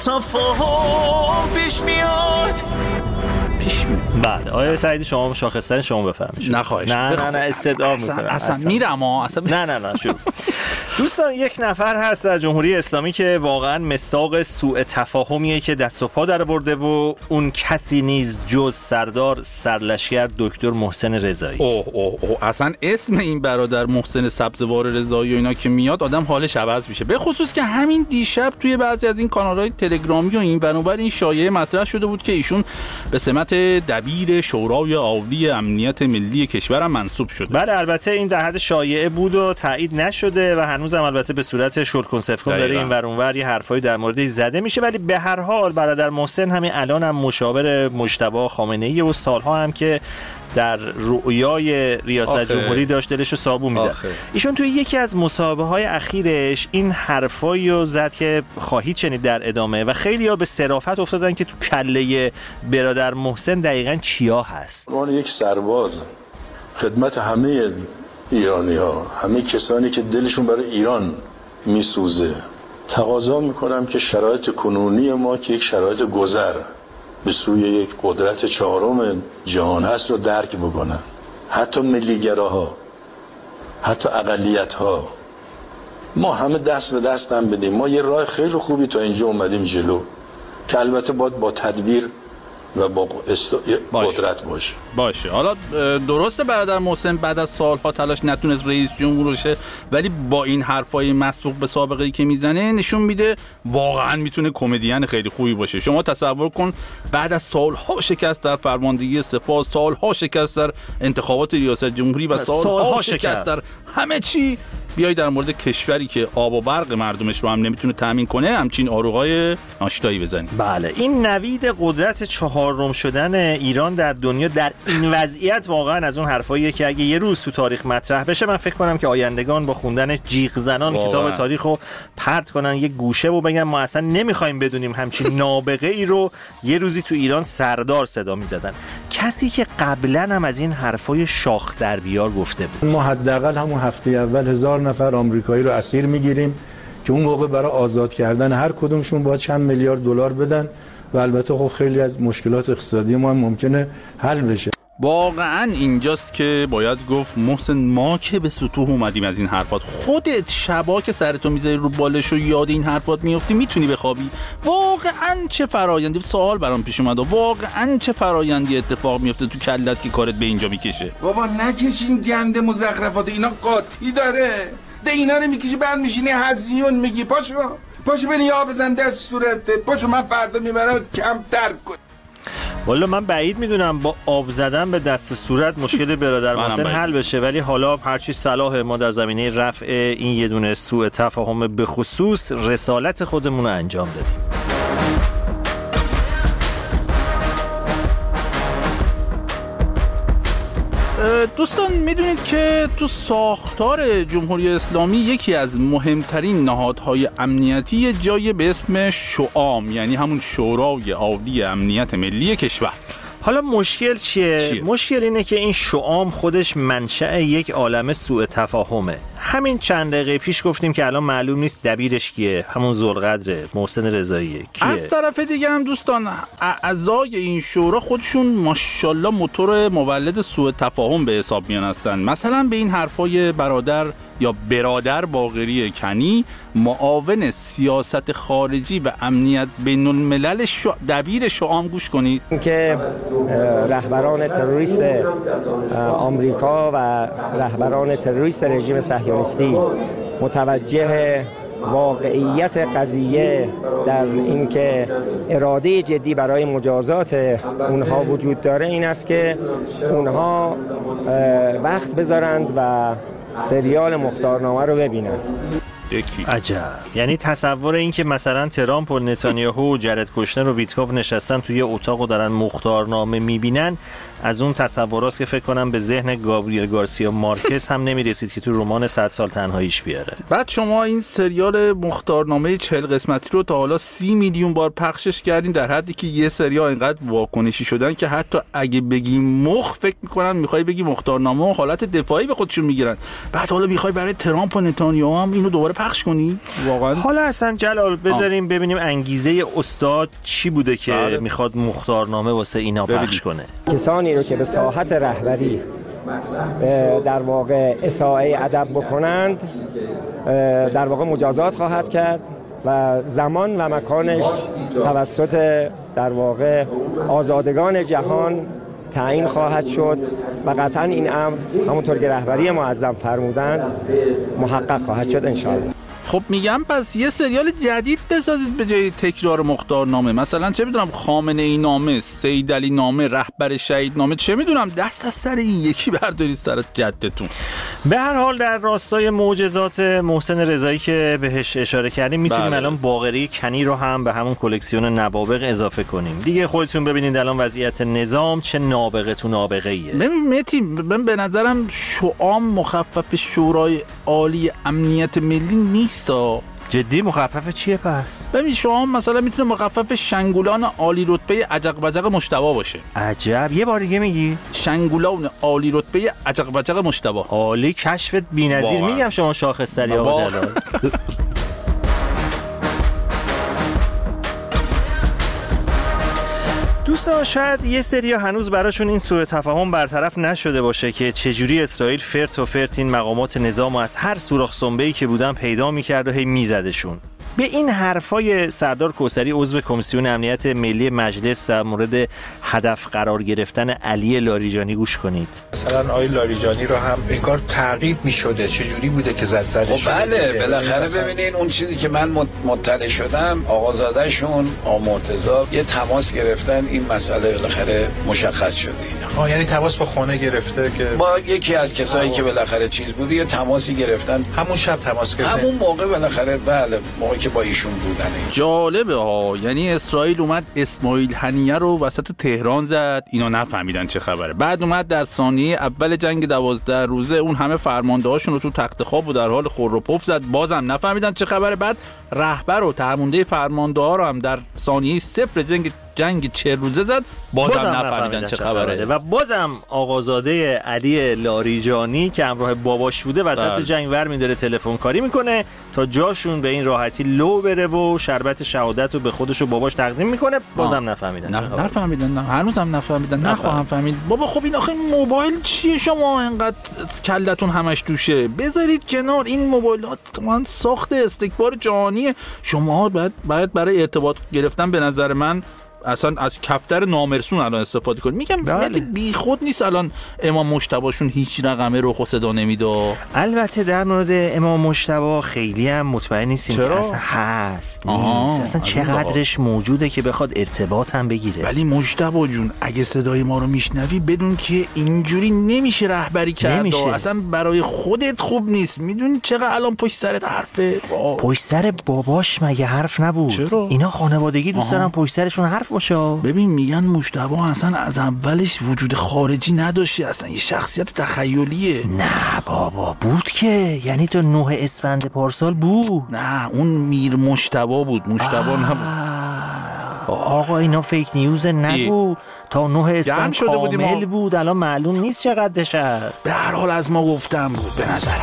تفاهم پیش میاد. بله آقای سعیدی شما شاخصترین شما بفرمایید. نه خواهش. نه استدعا میکنم اصلا میرم نه شروع. دوستان یک نفر هست در جمهوری اسلامی که واقعا مصداق سوء تفاهمیه که دست و پا در برده و اون کسی نیز جز سردار سرلشکر دکتر محسن رضایی. اوه اصلا اسم این برادر محسن سبزوار رضایی و اینا که میاد آدم حالش عوض میشه، به خصوص که همین دیشب توی بعضی از این کانال‌های تلگرامی و این ور این شایعه مطرح شده بود که ایشون به سمت دبیر شورای عالی امنیت ملی کشورم منصوب شده. بله البته این در حد شایعه بود و تایید نشده و هنوزم البته به صورت شلکن سفکن داره این ور اون ور یه حرفایی در موردش زده میشه، ولی به هر حال برادر محسن همین الان هم مشاور مجتبی خامنه‌ای و سالها هم که در رؤیای ریاست جمهوری داشت دلشو صابون میزد. ایشون توی یکی از مصاحبه‌های اخیرش این حرفایی رو زد که خواهید شنید در ادامه و خیلی‌ها به صرافت افتادن که تو کله برادر محسن دقیقاً چیا هست. من یک سرباز خدمت همه ایرانی‌ها، همه کسانی که دلشون برای ایران میسوزه، تقاضا میکنم که شرایط کنونی ما که یک شرایط گذر به سوی یک قدرت چهارم جهان هست رو درک بکنن. حتی ملیگراها، حتی اقلیت‌ها، ما همه دست به دست هم بدیم. ما یه راه خیلی خوبی تا اینجا اومدیم جلو که البته باید با تدبیر و با قدرت باشه. حالا درسته برادر محسن بعد از سالها تلاش نتونست رئیس جمهور بشه، ولی با این حرفای مسبوق به سابقه‌ای که میزنه نشون میده واقعا میتونه کمدین خیلی خوبی باشه. شما تصور کن بعد از سالها شکست در فرماندهی سپاه، سالها شکست در انتخابات ریاست جمهوری و سالها شکست در همه چی، بیای در مورد کشوری که آب و برق مردمش رو هم نمیتونه تامین کنه همچین آروغای ناشتایی بزنی. بله این نوید قدرت چهارم شدن ایران در دنیا در این وضعیت واقعا از اون حرفاییه که اگه یه روز تو تاریخ مطرح بشه من فکر کنم که آیندگان با خوندن جیغ زنان کتاب تاریخو پرت کنن یه گوشه و بگن ما اصلا نمیخوایم بدونیم همچین نابغه ای رو یه روزی تو ایران سردار صدا میزدن. کسی که قبلا هم از این حرفای شاخ در بیار گفته بود. ما حداقل همون هفته اول 1000 نفر آمریکایی رو اسیر میگیریم که اون موقع برای آزاد کردن هر کدومشون باید چند میلیارد دلار بدن و البته خب خیلی از مشکلات اقتصادی ما هم ممکنه حل بشه. واقعا اینجاست که باید گفت محسن ما که به سطوح اومدیم از این حرفات. خودت شبا که سرتو میذاری رو بالش و یاد این حرفات میافتی میتونی بخوابی؟ واقعا چه فرایندی، سوال برام پیش اومد، واقعا چه فرایندی اتفاق میفته تو کلت که کارت به اینجا میکشه؟ بابا نکشین گنده مزخرفات، اینا قاطی داره. ده اینا رو میکشی بعد میشینی هزیون میگی پاشو بری آب بزن دست صورتت، پاشو من فردا میبرم کم ترک کن. والا من بعید میدونم با آب زدن به دست صورت مشکل برادر محسن حل بشه، ولی حالا هرچی صلاح ما در زمینه رفع این یه دونه سوء تفاهم به خصوص رسالت خودمون رو انجام دادیم. دوستان میدونید که تو ساختار جمهوری اسلامی یکی از مهمترین نهادهای امنیتی جای به اسم شعام، یعنی همون شورای عالی امنیت ملی کشور. حالا مشکل چیه؟ مشکل اینه که این شعام خودش منشأ یک عالمه سوء تفاهمه. همین چند دقیقه پیش گفتیم که الان معلوم نیست دبیرش کیه، همون ذوالقدره، محسن رضاییه کیه. از طرف دیگه هم دوستان اعضای این شورا خودشون ماشاءالله موتور مولد سوء تفاهم به حساب میان هستن. مثلا به این حرفای برادر باقری کنی، معاون سیاست خارجی و امنیت بین الملل دبیر شعام گوش کنید که رهبران تروریست آمریکا و رهبران تروریست رژیم صهیونیستی متوجه واقعیت قضیه در اینکه اراده جدی برای مجازات اونها وجود داره این است که اونها وقت بذارند و سریال مختارنامه رو ببینن. عجب. یعنی تصور این که مثلا ترامپ و نتانیاهو و جرد کوشنر و ویتکوف نشستن توی اتاق و دارن مختارنامه میبینن، از اون تصوراست که فکر کنم به ذهن گابریل گارسیا مارکز هم نمیرسید که تو رمان 100 سال تنهاییش بیاره. بعد شما این سریال مختارنامه 40 قسمتی رو تا حالا 30 میلیون بار پخشش کردین، در حدی که یه سریال اینقدر واکنشی شدن که حتی اگه بگی مخ فکر میکنن میخوای بگی مختارنامه و حالت دفاعی به خودشون میگیرن. بعد حالا میخوای برای ترامپ و نتانیاهو هم اینو دوباره پخش کنی واقعا. حالا اصلا جلال بذاریم ببینیم انگیزه استاد چی بوده که میخواد مختارنامه واسه اینا پخش کنه. کسانی رو که به ساحت رهبری در واقع اساءه ادب بکنند در واقع مجازات خواهد کرد و زمان و مکانش توسط در واقع آزادگان جهان تعیین خواهد شد و قطعا این امر همونطور که رهبری معظم فرمودند محقق خواهد شد انشاءالله. خب میگم پس یه سریال جدید بسازید به جای تکرار مختارنامه، مثلا چه میدونم خامنه‌ای نامه، سیدعلی نامه، رهبر شهید نامه، چه میدونم دست از سر این یکی بردارید سر جدتون. به هر حال در راستای معجزات محسن رضایی که بهش اشاره کردیم میتونیم الان باقری کنی رو هم به همون کلکسیون نوابغ اضافه کنیم. دیگه خودتون ببینید الان وضعیت نظام چه نابغه تو نابغه‌ایه. ببین مهدی، من به نظرم شعام مخفف شورای عالی امنیت ملی نیست. جدی مخفف چیه پس؟ ببین شما مثلا میتونه مخفف شنگولان عالی رتبه عجق بجق مجتبی باشه. عجب، یه بار دیگه میگی؟ شنگولان عالی رتبه عجق بجق مجتبی. عالی، کشفت بی‌نظیر. میگم شما شاخص‌تری آقا جلال. دوستان شاید یه سریا هنوز براشون این سوء تفاهم برطرف نشده باشه که چجوری اسرائیل فرت و فرت این مقامات نظام از هر سوراخ سنبه‌ای که بودن پیدا می‌کرد و هی میزدشون. به این حرفای سردار کوثری عضو کمیسیون امنیت ملی مجلس در مورد هدف قرار گرفتن علی لاریجانی گوش کنید. مثلا آقای لاریجانی رو هم این کار تعقیب می‌شده، چه جوری بوده که زده شده؟ بله بالاخره ببینین اون چیزی که من مطلع شدم، آقازاده‌شون مرتضی یه تماس گرفتن، این مسئله بالاخره مشخص شده اینا. یعنی تماس با خونه گرفته که با یکی از کسایی که بالاخره چیز بود یه تماسی گرفتن، همون شب تماس گرفتن، همون موقع بالاخره بله موقعی که با ایشون بودن. جالبه ها، یعنی اسرائیل اومد اسماعیل هنیه رو وسط تهران زد، اینا نفهمیدن چه خبره. بعد اومد در ثانیه اول جنگ 12 روزه اون همه فرماندهاشون رو تو تخت خواب و در حال خور و پف زد، بازم نفهمیدن چه خبره. بعد رهبر و فرمانده فرمانده ها رو هم در ثانیه 0 جنگ 40 روزه زد، بازم نفهمیدن چه خبره. و بازم آقازاده علی لاریجانی که همراه باباش بوده وسط جنگ ور می‌داره تلفن کاری میکنه تا جاشون به این راحتی لو بره و شربت شهادت رو به خودش و باباش تقدیم میکنه، بازم نفهمیدن. نفهمیدن، هنوزم نفهمیدن، نخواهم فهمید. بابا خب این آخه موبایل چیه شما انقدر کلتون همش توشه؟ بذارید کنار، این موبایلات من ساخت استکبار جهانیه. شما باید برای ارتباط گرفتن به نظر من اصلا از کفتر نامرسون الان استفاده کنید. میگم بی خود نیست الان امام مجتبیشون هیچ رقمه رخ و صدا نمیده. البته در مورد امام مجتبی خیلی هم مطمئن نیستیم که اصلا هست نیست، اصلا چقدرش موجوده که بخواد ارتباط هم بگیره. ولی مجتبی جون اگه صدای ما رو میشنوی بدون که اینجوری نمیشه رهبری کرد، اصلا برای خودت خوب نیست. میدونی چقدر الان پشت سرت حرفه؟ پشت سر باباش مگه حرف نبود؟ چرا؟ اینا خانوادگی دوست دارن پشت سرشون حرف باشه. ببین میگن مجتبی اصلا از اولش وجود خارجی نداشته، اصلا یه شخصیت تخیلیه. نه بابا بود که، یعنی تا 9 اسفند پارسال بود. نه اون میر مجتبی بود، مجتبی نبود. آقا اینا فیک نیوز نگو. تا 9 اسفند کامل بود، الان معلوم نیست چقدرش هست. به هر حال از ما گفتم بود به نظرم.